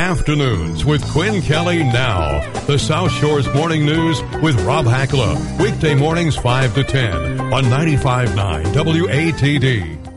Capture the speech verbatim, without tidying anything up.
Afternoons with Quinn Kelly Now. The South Shore's Morning News with Rob Hackler. Weekday mornings five to ten on ninety-five point nine W A T D.